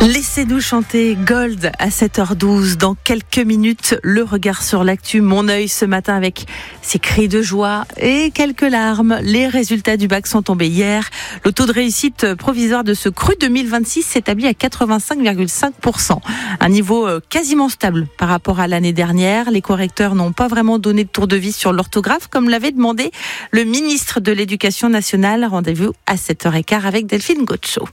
Laissez-nous chanter Gold à 7h12. Dans quelques minutes, le regard sur l'actu. Mon œil ce matin avec ses cris de joie et quelques larmes. Les résultats du bac sont tombés hier. Le taux de réussite provisoire de ce cru 2026 s'établit à 85,5%. Un niveau quasiment stable par rapport à l'année dernière. Les correcteurs n'ont pas vraiment donné de tour de vis sur l'orthographe comme l'avait demandé le ministre de l'Éducation nationale. Rendez-vous à 7h15 avec Delphine Gaucho.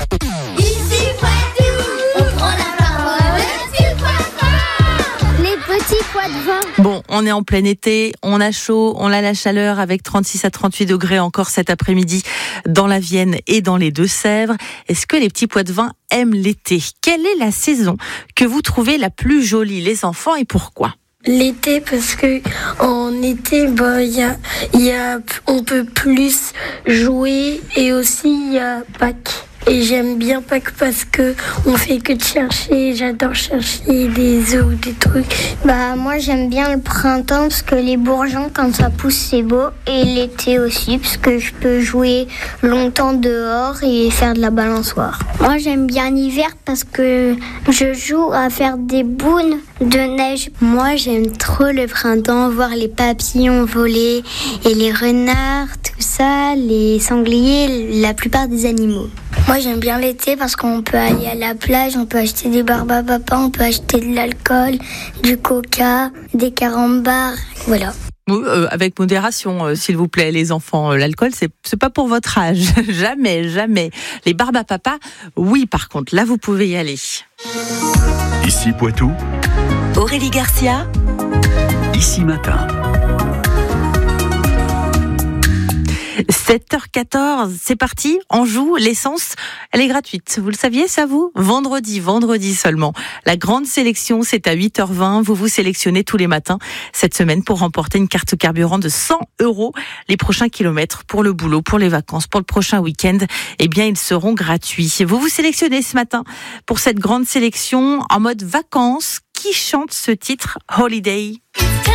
Bon, on est en plein été, on a chaud, on a la chaleur avec 36 à 38 degrés encore cet après-midi dans la Vienne et dans les Deux-Sèvres. Est-ce que les petits Poitevins aiment l'été ? Quelle est la saison que vous trouvez la plus jolie, les enfants, et pourquoi ? L'été, parce que en été, on peut plus jouer, et aussi il y a Pâques. Et j'aime bien Pâques parce que on fait que de chercher. J'adore chercher des œufs ou des trucs. Moi j'aime bien le printemps parce que les bourgeons quand ça pousse c'est beau. Et l'été aussi parce que je peux jouer longtemps dehors et faire de la balançoire. Moi j'aime bien l'hiver parce que je joue à faire des boules de neige. Moi j'aime trop le printemps, voir les papillons voler et les renards, tout ça, les sangliers, la plupart des animaux. Moi j'aime bien l'été parce qu'on peut aller à la plage, on peut acheter des barbes à papa, on peut acheter de l'alcool, du coca, des carambars, voilà. Avec modération, s'il vous plaît, les enfants. L'alcool, c'est pas pour votre âge. Jamais, jamais. Les barbes à papa, oui, par contre, là, vous pouvez y aller. Ici Poitou. Aurélie Garcia. Ici Matin. 7h14, c'est parti, on joue, l'essence, elle est gratuite. Vous le saviez, ça vous ? Vendredi seulement. La grande sélection, c'est à 8h20. Vous sélectionnez tous les matins cette semaine pour remporter une carte carburant de 100 €. Les prochains kilomètres pour le boulot, pour les vacances, pour le prochain week-end, ils seront gratuits. Vous sélectionnez ce matin pour cette grande sélection en mode vacances. Qui chante ce titre, Holiday ?